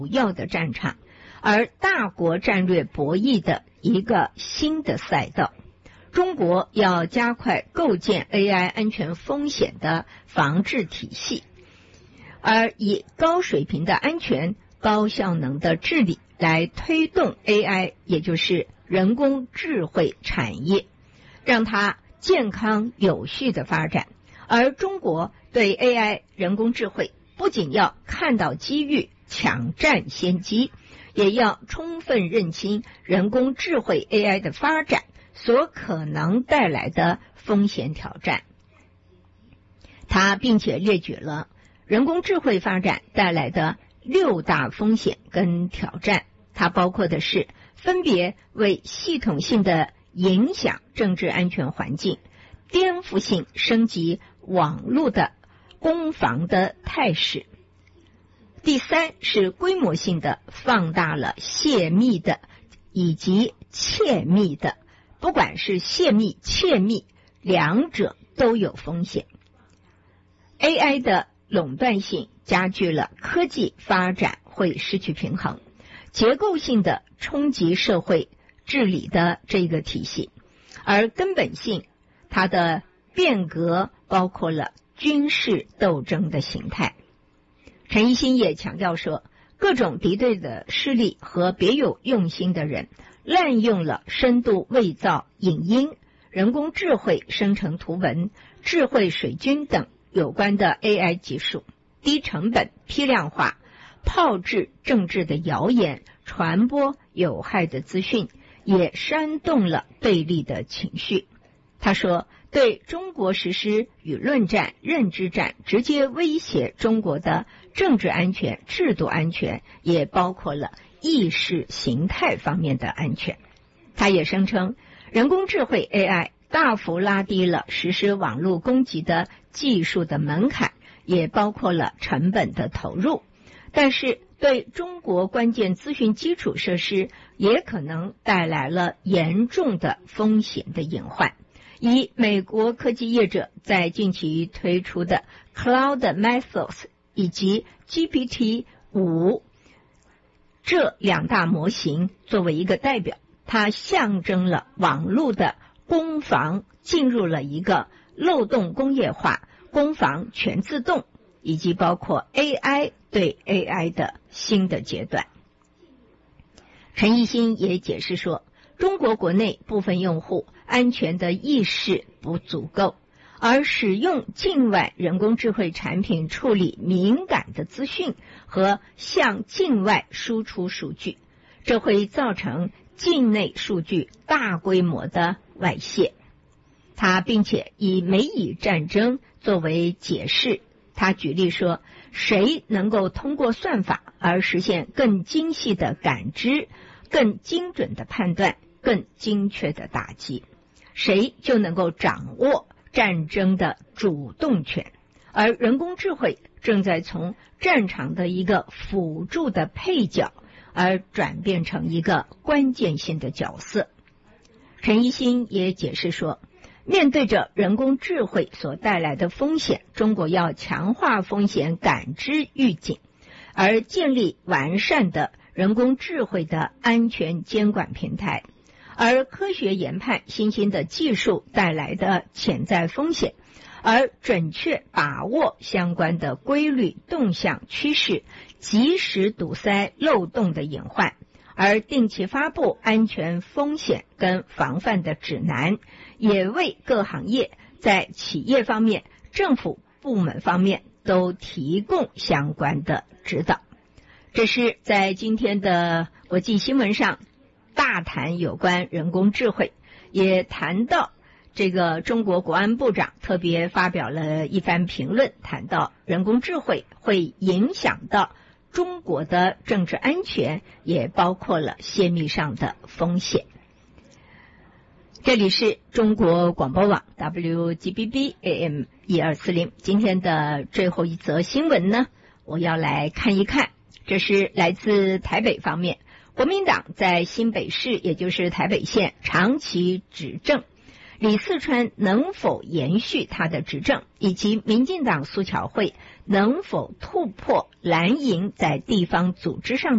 要的战场，而大国战略博弈的一个新的赛道。中国要加快构建 AI 安全风险的防治体系，而以高水平的安全、高效能的治理来推动 AI， 也就是人工智慧产业，让它健康有序的发展。而中国对 AI 人工智慧不仅要看到机遇，抢占先机，也要充分认清人工智慧 AI 的发展所可能带来的风险挑战。他并且列举了人工智慧发展带来的6大风险跟挑战，它包括的是分别为系统性的影响政治安全环境、颠覆性升级网络的攻防的态势。第3是规模性的放大了泄密的以及窃密的，不管是泄密、窃密，两者都有风险。AI 的垄断性加剧了科技发展会失去平衡，结构性的冲击社会治理的这个体系，而根本性它的变革包括了军事斗争的形态。陈一新也强调说，各种敌对的势力和别有用心的人滥用了深度伪造、影音、人工智慧生成图文、智慧水军等有关的 AI 技术，低成本、批量化炮制政治的谣言，传播有害的资讯，也煽动了对立的情绪。他说，对中国实施舆论战、认知战，直接威胁中国的政治安全、制度安全，也包括了意识形态方面的安全。他也声称，人工智慧 AI 大幅拉低了实施网络攻击的技术的门槛，也包括了成本的投入，但是对中国关键资讯基础设施也可能带来了严重的风险的隐患。以美国科技业者在近期推出的 Cloud Methods 以及 GPT-5 这2大模型作为一个代表，它象征了网络的攻防进入了一个漏洞工业化、攻防全自动，以及包括 AI 对 AI 的新的阶段。陈一新也解释说，中国国内部分用户安全的意识不足够，而使用境外人工智慧产品处理敏感的资讯和向境外输出数据，这会造成境内数据大规模的外泄。他并且以美以战争作为解释，他举例说，谁能够通过算法而实现更精细的感知、更精准的判断、更精确的打击，谁就能够掌握战争的主动权。而人工智慧正在从战场的一个辅助的配角，而转变成一个关键性的角色。陈一新也解释说，面对着人工智慧所带来的风险，中国要强化风险感知预警，而建立完善的人工智慧的安全监管平台，而科学研判新兴的技术带来的潜在风险，而准确把握相关的规律、动向、趋势，及时堵塞漏洞的隐患，而定期发布安全风险跟防范的指南，也为各行业在企业方面、政府部门方面都提供相关的指导。这是在今天的国际新闻上大谈有关人工智慧，也谈到这个中国国安部长特别发表了一番评论，谈到人工智慧会影响到中国的政治安全，也包括了泄密上的风险。这里是中国广播网 WGBB AM 1240，今天的最后一则新闻呢，我要来看一看，这是来自台北方面，国民党在新北市，也就是台北县长期执政，李四川能否延续他的执政，以及民进党苏巧慧能否突破蓝营在地方组织上